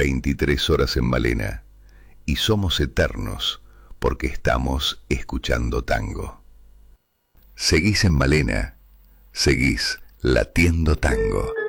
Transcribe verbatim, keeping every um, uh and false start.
veintitrés horas en Malena y somos eternos porque estamos escuchando tango. Seguís en Malena, seguís latiendo tango.